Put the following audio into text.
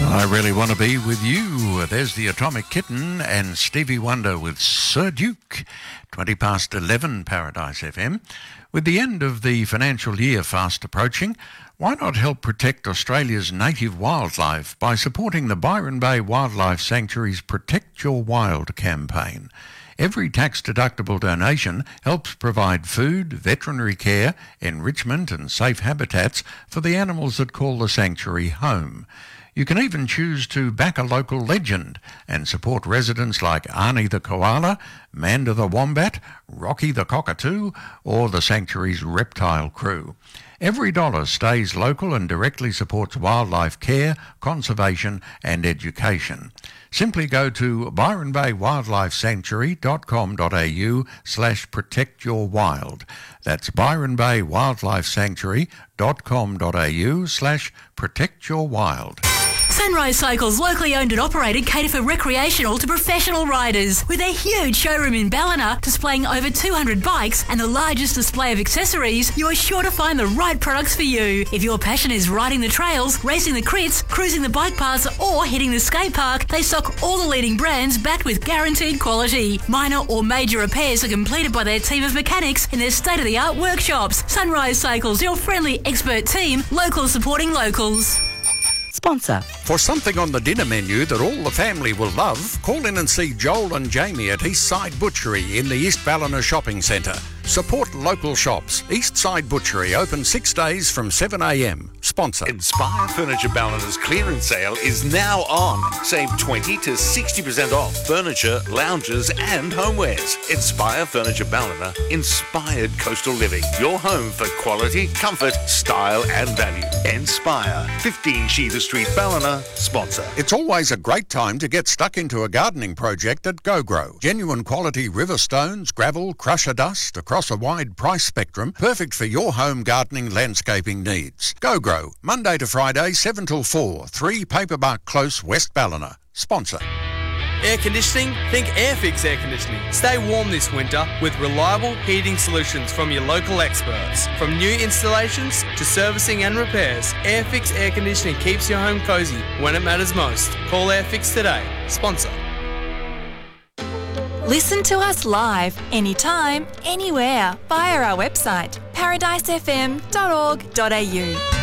I really want to be with you. There's the Atomic Kitten and Stevie Wonder with Sir Duke. 20 past 11, Paradise FM. With the end of the financial year fast approaching, why not help protect Australia's native wildlife by supporting the Byron Bay Wildlife Sanctuary's Protect Your Wild campaign? Every tax-deductible donation helps provide food, veterinary care, enrichment and safe habitats for the animals that call the sanctuary home. You can even choose to back a local legend and support residents like Arnie the koala, Manda the wombat, Rocky the cockatoo, or the sanctuary's reptile crew. Every dollar stays local and directly supports wildlife care, conservation and education. Simply go to byronbaywildlifesanctuary.com.au/protectyourwild. That's byronbaywildlifesanctuary.com.au/protectyourwild. Sunrise Cycles, locally owned and operated, cater for recreational to professional riders. With a huge showroom in Ballina displaying over 200 bikes and the largest display of accessories, you are sure to find the right products for you. If your passion is riding the trails, racing the crits, cruising the bike paths or hitting the skate park, they stock all the leading brands backed with guaranteed quality. Minor or major repairs are completed by their team of mechanics in their state-of-the-art workshops. Sunrise Cycles, your friendly expert team, locals supporting locals. Sponsor. For something on the dinner menu that all the family will love, call in and see Joel and Jamie at Eastside Butchery in the East Ballina Shopping Centre. Support local shops. Eastside Butchery open 6 days from 7 a.m. Sponsor. Inspire Furniture Ballina's clearance sale is now on. Save 20 to 60% off furniture, lounges and homewares. Inspire Furniture Ballina, inspired coastal living. Your home for quality, comfort, style and value. Inspire, 15 Sheether Street, Ballina. Sponsor. It's always a great time to get stuck into a gardening project at GoGrow. Genuine quality river stones, gravel, crusher dust, across a wide price spectrum, perfect for your home gardening landscaping needs. GoGrow, Monday to Friday, 7 till 4, 3 Paperbark Close, West Ballina. Sponsor. Air conditioning? Think Airfix Air Conditioning. Stay warm this winter with reliable heating solutions from your local experts. From new installations to servicing and repairs, Airfix Air Conditioning keeps your home cosy when it matters most. Call Airfix today. Sponsor. Listen to us live, anytime, anywhere, via our website, paradisefm.org.au.